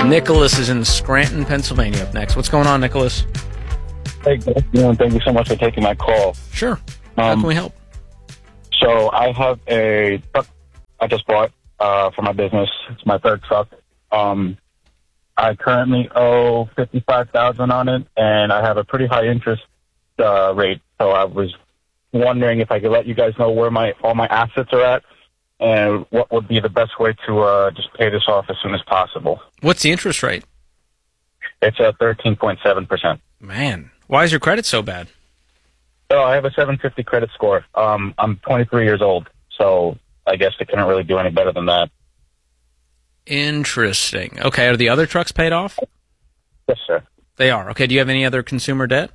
Nicholas is in Scranton, Pennsylvania up next. What's going on, Nicholas? Hey, good afternoon. Thank you so much for taking my call. Sure. How can we help? So I have a truck I just bought for my business. It's my third truck. I currently owe $55,000 on it, and I have a pretty high interest rate. So I was wondering if I could let you guys know where all my assets are at, and what would be the best way to just pay this off as soon as possible. What's the interest rate? It's 13.7%. Man, why is your credit so bad? Oh, I have a 750 credit score. I'm 23 years old, so I guess I couldn't really do any better than that. Interesting. Okay, are the other trucks paid off? Yes, sir. They are. Okay, do you have any other consumer debt?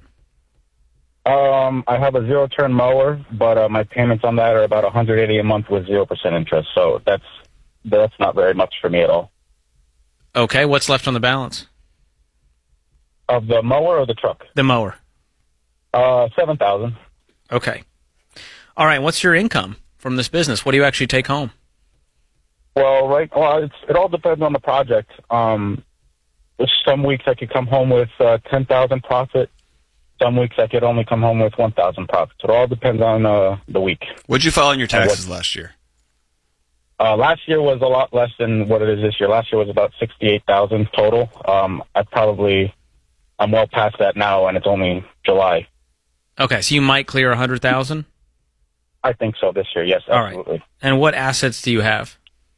I have a zero-turn mower, but my payments on that are about $180 a month with 0% interest, so that's not very much for me at all. Okay, what's left on the balance? Of the mower or the truck? The mower. $7,000. Okay. All right, what's your income from this business? What do you actually take home? Well, it all depends on the project. Some weeks I could come home with 10,000 profit. Some weeks I could only come home with 1,000 profit. So it all depends on the week. What'd you file on your taxes last year? Last year was a lot less than what it is this year. Last year was about 68,000 total. I'm well past that now, and it's only July. Okay, so you might clear 100,000? I think so this year. Yes, absolutely. All right. And what assets do you have?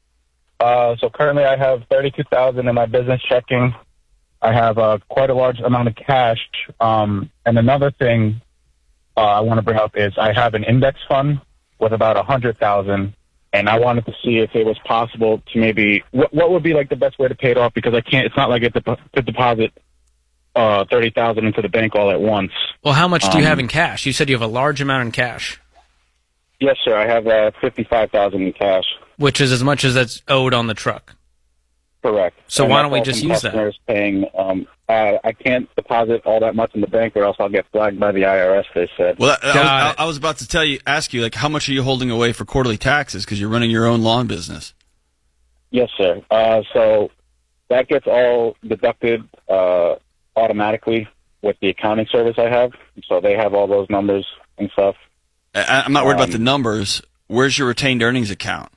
So currently I have 32,000 in my business checking. I have quite a large amount of cash. And another thing I want to bring up is I have an index fund with about 100,000, and I wanted to see if it was possible to maybe what would be like the best way to pay it off, because I can't. It's not like I get to deposit 30,000 into the bank all at once. Well, how much do you have in cash? You said you have a large amount in cash. Yes, sir. I have 55,000 in cash, which is as much as that's owed on the truck. Correct. So why don't we just use that? Paying, I can't deposit all that much in the bank, or else I'll get flagged by the IRS. They said. Well, I was about to ask you, like, how much are you holding away for quarterly taxes because you're running your own lawn business? Yes, sir. So that gets all deducted automatically with the accounting service I have. So they have all those numbers and stuff. I'm not worried about the numbers. Where's your retained earnings account?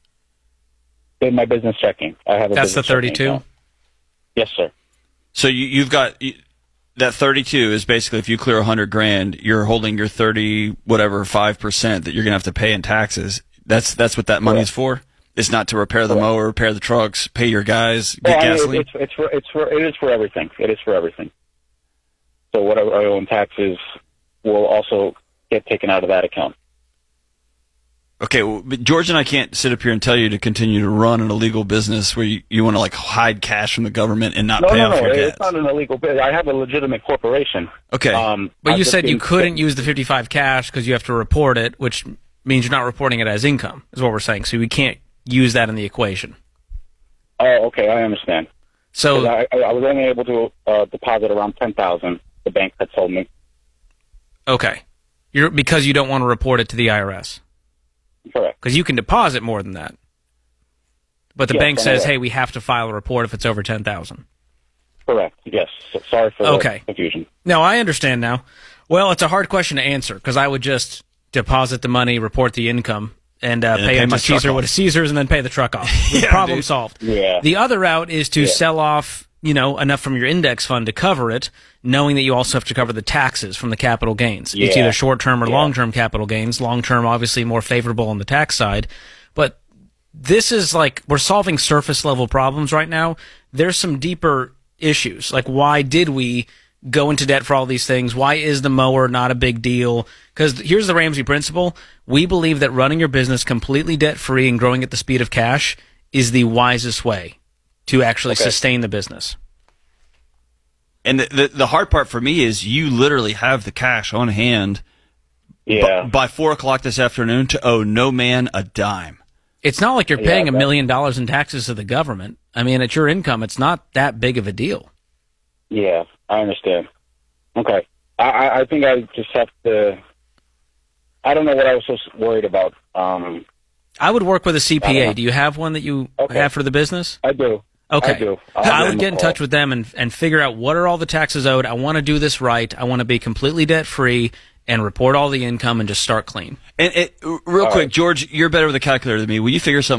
In my business checking. I have. That's the 32? Yes, sir. So you've got that 32 is basically if you clear $100,000, you're holding your 5% that you're gonna have to pay in taxes. That's what that money's for. It's not to repair the mower, repair the trucks, pay your guys, get gasoline. It is for everything. It is for everything. So what I owe in taxes will also get taken out of that account. Okay, well, but George and I can't sit up here and tell you to continue to run an illegal business where you want to like hide cash from the government and not pay off your debts. It's not an illegal business. I have a legitimate corporation. Okay, but you said you couldn't use the 55 cash because you have to report it, which means you're not reporting it as income, is what we're saying. So we can't use that in the equation. Oh, okay, I understand. So I was only able to deposit around 10,000. The bank had told me. Okay, because you don't want to report it to the IRS. Correct. Because you can deposit more than that. But the bank says, hey, we have to file a report if it's over 10,000. Correct, yes. So sorry for the confusion. No, I understand now. Well, it's a hard question to answer, because I would just deposit the money, report the income, and pay it to Caesar what is Caesar's, and then pay the truck off. Problem solved. Yeah. The other route is to sell off enough from your index fund to cover it, knowing that you also have to cover the taxes from the capital gains. It's either short-term or long-term capital gains. Long-term, obviously, more favorable on the tax side. But this is like, we're solving surface-level problems right now. There's some deeper issues. Like, why did we go into debt for all these things? Why is the mower not a big deal? Because here's the Ramsey principle. We believe that running your business completely debt-free and growing at the speed of cash is the wisest way to actually sustain the business. And the hard part for me is you literally have the cash on hand by 4 o'clock this afternoon to owe no man a dime. It's not like you're paying $1 million in taxes to the government. I mean, it's your income. It's not that big of a deal. Yeah, I understand. Okay. I think I just have to... I don't know what I was so worried about. I would work with a CPA. Do you have one that you have for the business? I do. Okay. I do. I would get in touch with them and figure out what are all the taxes owed. I want to do this right. I want to be completely debt-free and report all the income and just start clean. And real quick, George, you're better with a calculator than me. Will you figure something